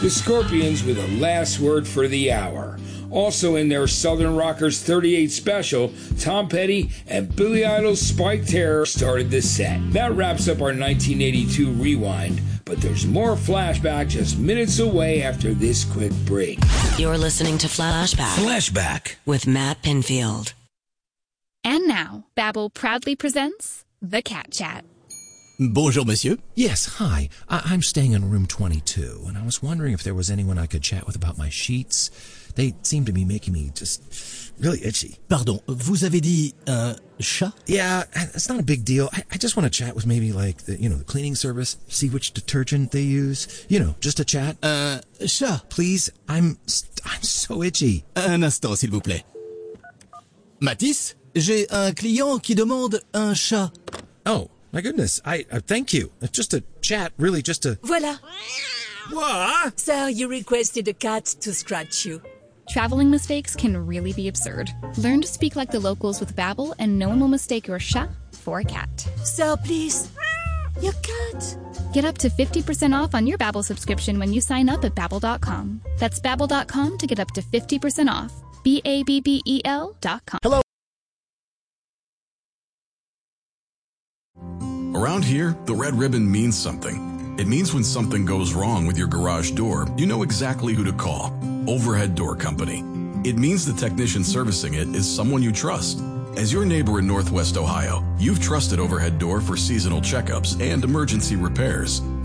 The Scorpions with a last word for the hour. Also in their Southern Rockers 38 special, Tom Petty and Billy Idol's Spike Terror started the set. That wraps up our 1982 rewind, but there's more flashback just minutes away after this quick break. You're listening to Flashback. Flashback With Matt Pinfield. And now, Babbel proudly presents The Cat Chat. Bonjour, monsieur. Yes, hi. I'm staying in room 22, and I was wondering if there was anyone I could chat with about my sheets. They seem to be making me just really itchy. Pardon, vous avez dit un chat? Yeah, it's not a big deal. I just want to chat with maybe like the cleaning service, see which detergent they use. Just a chat. Chat. Please, I'm so itchy. Un instant, s'il vous plaît. Mathis, j'ai un client qui demande un chat. Oh, my goodness. I thank you. It's just a chat, really just a... Voilà. What? Sir, you requested a cat to scratch you. Traveling mistakes can really be absurd. Learn to speak like the locals with Babbel, and no one will mistake your chat for a cat. Sir, please. Your cat. Get up to 50% off on your Babbel subscription when you sign up at Babbel.com. That's Babbel.com to get up to 50% off. BABBEL.com. Hello. Around here, the red ribbon means something. It means when something goes wrong with your garage door, you know exactly who to call. Overhead Door Company. It means the technician servicing it is someone you trust. As your neighbor in Northwest Ohio, you've trusted Overhead Door for seasonal checkups and emergency repairs.